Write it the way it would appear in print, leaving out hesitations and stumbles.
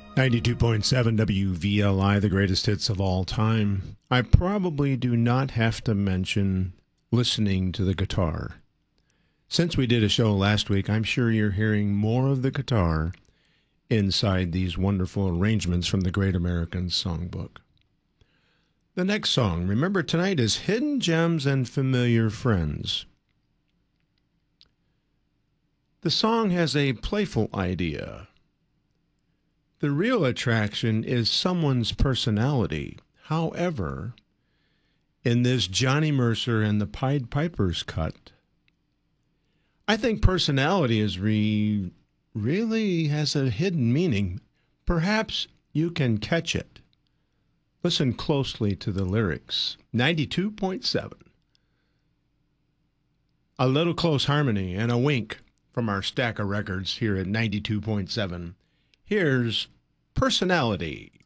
92.7 WVLI, the greatest hits of all time. I probably do not have to mention listening to the guitar. Since we did a show last week, I'm sure you're hearing more of the guitar inside these wonderful arrangements from the Great American Songbook. The next song, remember tonight, is Hidden Gems and Familiar Friends. The song has a playful idea. The real attraction is someone's personality. However, in this Johnny Mercer and the Pied Pipers cut, I think personality is really has a hidden meaning. Perhaps you can catch it. Listen closely to the lyrics. 92.7. A little close harmony and a wink from our stack of records here at 92.7. Here's Personality.